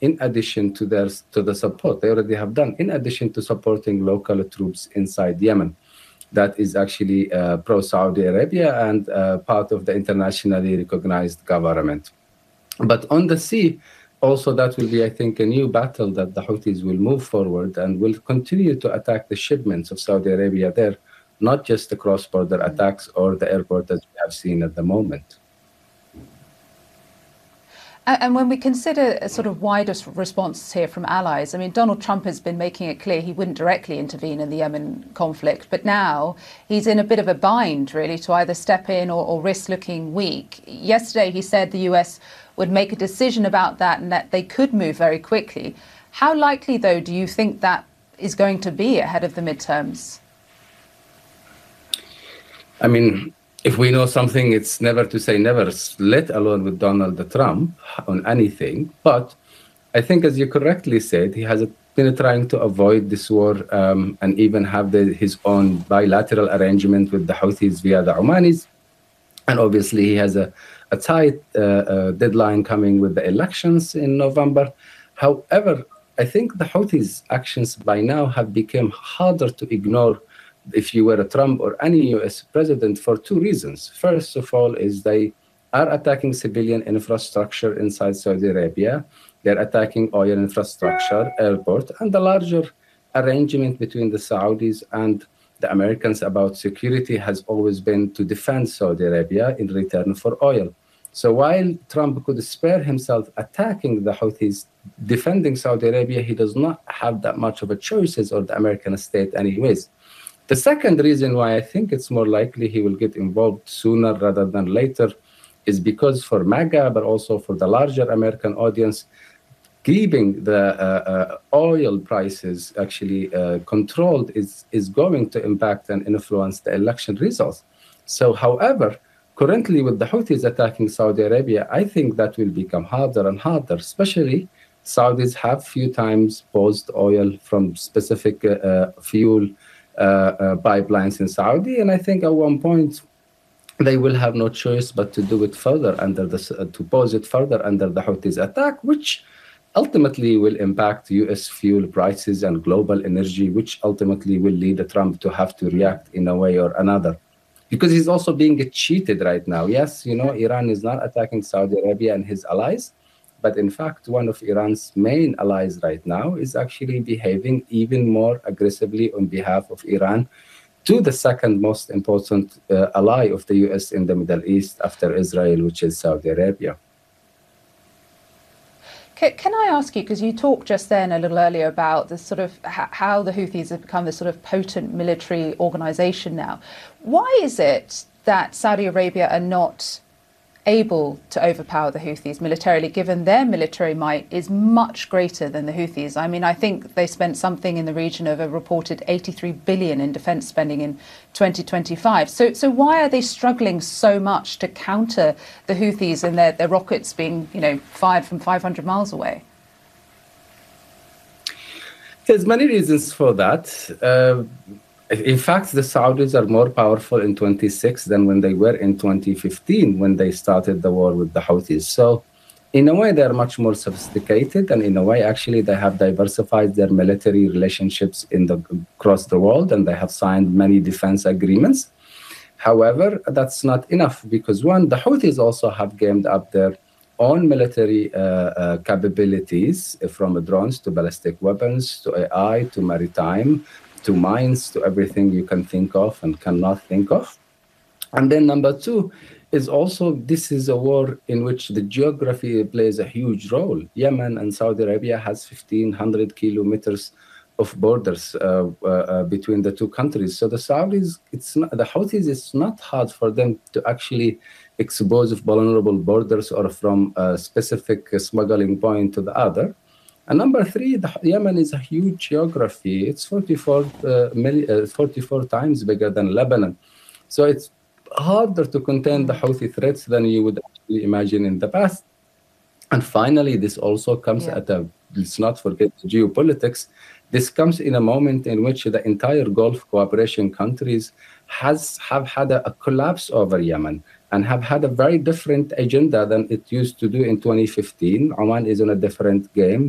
in addition to the support they already have done, in addition to supporting local troops inside Yemen, that is actually pro-Saudi Arabia and part of the internationally recognized government. But on the sea, also that will be, I think, a new battle that the Houthis will move forward and will continue to attack the shipments of Saudi Arabia there, not just the cross-border attacks or the airport as we have seen at the moment. And when we consider a sort of wider response here from allies, I mean, Donald Trump has been making it clear he wouldn't directly intervene in the Yemen conflict, but now he's in a bit of a bind, really, to either step in or risk looking weak. Yesterday, he said the US would make a decision about that and that they could move very quickly. How likely, though, do you think that is going to be ahead of the midterms? I mean, if we know something, it's never to say never, let alone with Donald Trump on anything. But I think, as you correctly said, he has been trying to avoid this war and even have his own bilateral arrangement with the Houthis via the Omanis. And obviously, he has a tight deadline coming with the elections in November. However, I think the Houthis' actions by now have become harder to ignore if you were a Trump or any US president, for two reasons. First of all is they are attacking civilian infrastructure inside Saudi Arabia. They're attacking oil infrastructure, airport, and the larger arrangement between the Saudis and the Americans about security has always been to defend Saudi Arabia in return for oil. So while Trump could spare himself attacking the Houthis, defending Saudi Arabia, he does not have that much of a choices, or the American state anyways. The second reason why I think it's more likely he will get involved sooner rather than later is because for MAGA, but also for the larger American audience, keeping the oil prices actually controlled is going to impact and influence the election results. So, however, currently with the Houthis attacking Saudi Arabia, I think that will become harder and harder, especially Saudis have few times paused oil from specific fuel pipelines in Saudi, and I think at one point they will have no choice but to do it further to pause it further under the Houthis attack, which ultimately will impact US fuel prices and global energy, which ultimately will lead Trump to have to react in a way or another. Because he's also being cheated right now. Yes, you know, Iran is not attacking Saudi Arabia and his allies, but in fact, one of Iran's main allies right now is actually behaving even more aggressively on behalf of Iran to the second most important ally of the US in the Middle East after Israel, which is Saudi Arabia. Can I ask you, because you talked just then a little earlier about the sort of how the Houthis have become this sort of potent military organization now. Why is it that Saudi Arabia are not able to overpower the Houthis militarily, given their military might is much greater than the Houthis? I mean, I think they spent something in the region of a reported 83 billion in defense spending in 2025. So why are they struggling so much to counter the Houthis and their rockets being, you know, fired from 500 miles away? There's many reasons for that. In fact, the Saudis are more powerful in 26 than when they were in 2015, when they started the war with the Houthis. So in a way, they're much more sophisticated. And in a way, actually, they have diversified their military relationships across the world, and they have signed many defense agreements. However, that's not enough because, one, the Houthis also have gamed up their own military capabilities, from drones to ballistic weapons to AI to maritime, to mines, to everything you can think of and cannot think of. And then number two is also, this is a war in which the geography plays a huge role. Yemen and Saudi Arabia has 1,500 kilometers of borders between the two countries. So the Saudis, the Houthis, it's not hard for them to actually expose vulnerable borders or from a specific smuggling point to the other. And number three, Yemen is a huge geography. It's 44 times bigger than Lebanon. So it's harder to contain the Houthi threats than you would actually imagine in the past. And finally, this also comes let's not forget geopolitics. This comes in a moment in which the entire Gulf cooperation countries have had a collapse over Yemen and have had a very different agenda than it used to do in 2015. Oman is in a different game.